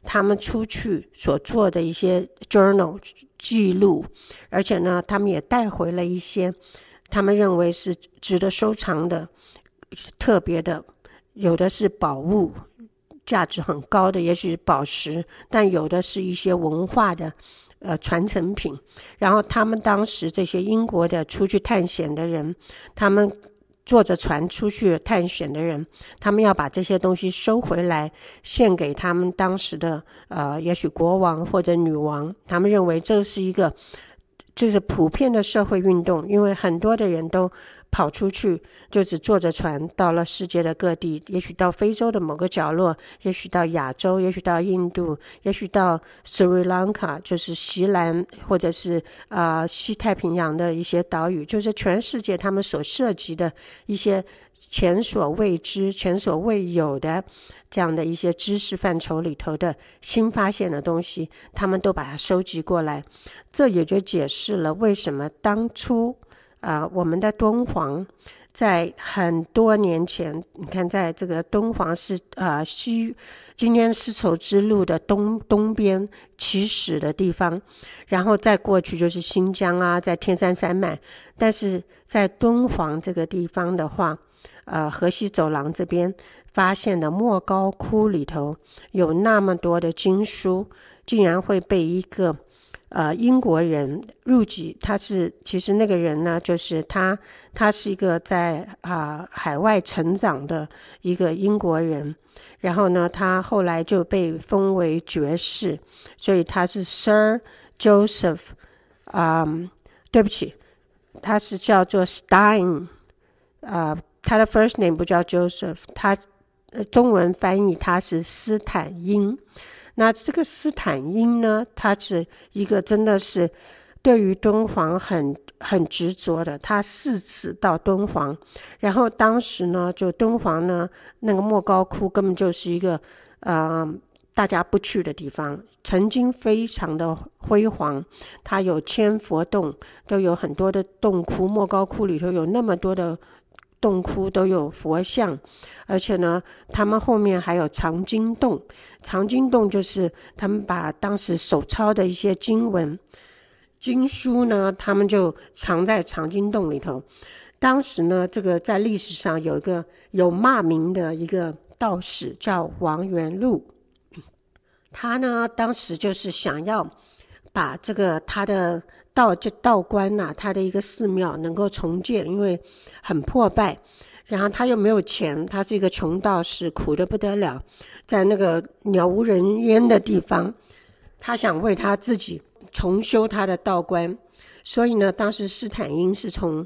他们出去所做的一些 journal 记录，而且呢他们也带回了一些他们认为是值得收藏的特别的，有的是宝物，价值很高的，也许宝石，但有的是一些文化的传承品。然后他们当时这些英国的出去探险的人，他们坐着船出去探险的人，他们要把这些东西收回来，献给他们当时的也许国王或者女王。他们认为这是一个就是普遍的社会运动，因为很多的人都跑出去，就只坐着船到了世界的各地，也许到非洲的某个角落，也许到亚洲，也许到印度，也许到斯里兰卡，就是锡兰，或者是西太平洋的一些岛屿，就是全世界他们所涉及的一些前所未知、前所未有的这样的一些知识范畴里头的新发现的东西，他们都把它收集过来。这也就解释了为什么当初我们的敦煌在很多年前，你看在这个敦煌是今天丝绸之路的东边起始的地方，然后再过去就是新疆啊，在天山山脉，但是在敦煌这个地方的话，河西走廊这边发现的莫高窟里头有那么多的经书，竟然会被一个英国人入籍。其实那个人呢，就是他是一个在海外成长的一个英国人，然后呢他后来就被封为爵士，所以他是 Sir Joseph 对不起，他是叫做 Stein 他的 first name 不叫 Joseph， 他中文翻译他是斯坦因。那这个斯坦因呢，他是一个真的是对于敦煌很执着的，他4次到敦煌，然后当时呢就敦煌呢那个莫高窟根本就是一个大家不去的地方，曾经非常的辉煌，它有千佛洞，都有很多的洞窟，莫高窟里头有那么多的洞窟，都有佛像，而且呢他们后面还有藏经洞。藏经洞就是他们把当时手抄的一些经文经书呢，他们就藏在藏经洞里头。当时呢这个在历史上有一个有骂名的一个道士叫王元禄，他呢当时就是想要把这个他的道观他的一个寺庙能够重建，因为很破败，然后他又没有钱，他是一个穷道士，苦得不得了，在那个鸟无人烟的地方，他想为他自己重修他的道观。所以呢当时斯坦因是从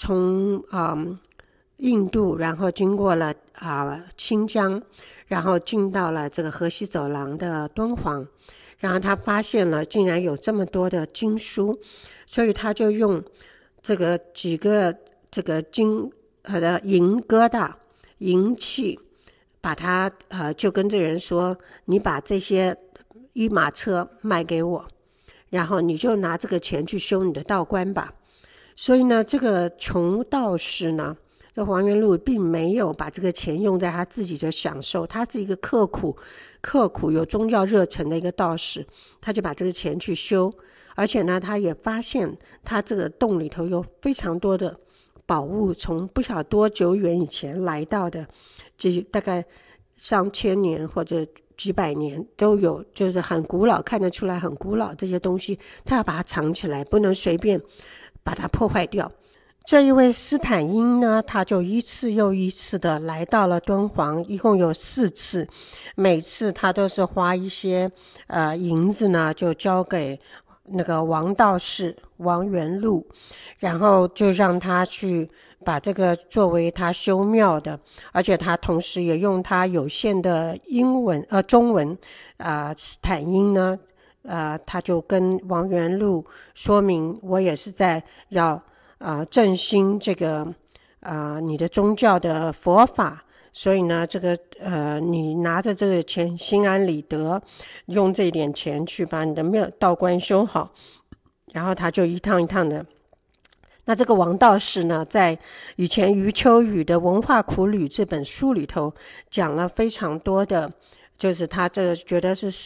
印度，然后经过了新疆，然后进到了这个河西走廊的敦煌，然后他发现了竟然有这么多的经书，所以他就用这个几个这个银疙瘩银器，把它就跟这人说，你把这些一马车卖给我，然后你就拿这个钱去修你的道观吧。所以呢这个穷道士呢，这王元禄并没有把这个钱用在他自己的享受，他是一个刻苦有宗教热忱的一个道士，他就把这个钱去修。而且呢他也发现他这个洞里头有非常多的宝物，从不晓多久远以前来到的，这大概上千年或者几百年都有，就是很古老，看得出来很古老，这些东西他要把它藏起来，不能随便把它破坏掉。这一位斯坦因呢，他就一次又一次的来到了敦煌，一共有4次，每次他都是花一些银子呢，就交给那个王道士王元禄，然后就让他去把这个作为他修庙的，而且他同时也用他有限的中文斯坦因呢他就跟王元禄说明，我也是在要振兴这个你的宗教的佛法，所以呢这个你拿着这个钱心安理得，用这点钱去把你的庙道观修好。然后他就一趟一趟的。那这个王道士呢，在以前余秋雨的文化苦旅这本书里头讲了非常多的，就是他这觉得是